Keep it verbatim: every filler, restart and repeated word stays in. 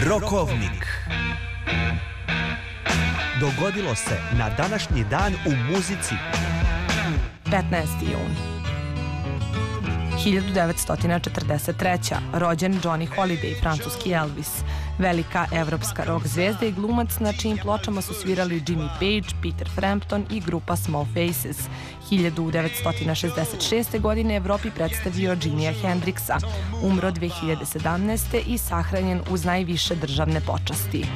Rokovnik. Dogodilo se na današnji dan u muzici. petnaesti jun hiljadu devetsto četrdeset treće. rođen Johnny Holiday, francuski Elvis, velika evropska rock zvezda i glumac na čijim pločama su svirali Jimmy Page, Peter Frampton i grupa Small Faces. hiljadu devetsto šezdeset šeste. godine Evropi predstavio Jimija Hendrixa. Umro dve hiljade sedamnaeste. i sahranjen uz najviše državne počasti.